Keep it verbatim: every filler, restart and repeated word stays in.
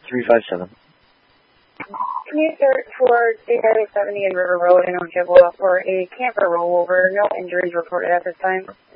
three five seven. Can you search for State Highway seventy and River Road in Ojibwa for a camper rollover? No injuries reported at this time.